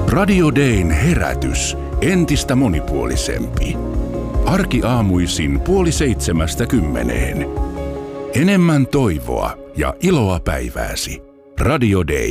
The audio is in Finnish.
Radio Dayn herätys entistä monipuolisempi. Arkiaamuisin 6:30. Enemmän toivoa ja iloa päivääsi. Radio Day.